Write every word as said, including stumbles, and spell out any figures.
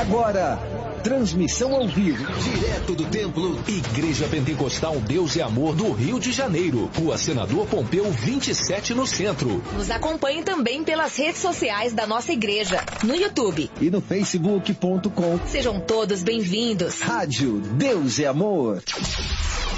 Agora, transmissão ao vivo, direto do templo Igreja Pentecostal Deus e Amor do Rio de Janeiro, Rua Senador Pompeu vinte e sete, no centro. Nos acompanhe também pelas redes sociais da nossa igreja, no YouTube e no facebook ponto com. Sejam todos bem-vindos. Rádio Deus e Amor.